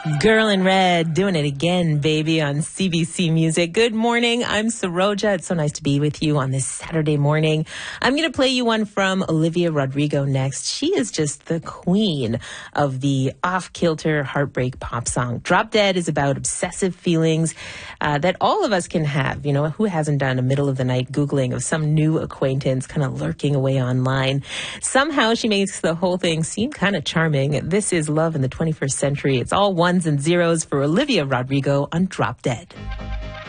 Girl in Red, doing it again, baby, on CBC Music. Good morning. I'm Saroja. It's so nice to be with you on this Saturday morning. I'm going to play you one from Olivia Rodrigo next. She is just the queen of the off-kilter heartbreak pop song. Drop Dead is about obsessive feelings that all of us can have. You know, who hasn't done a middle of the night Googling of some new acquaintance kind of lurking away online? Somehow she makes the whole thing seem kind of charming. This is love in the 21st century. It's all ones and zeros for Olivia Rodrigo on Drop Dead.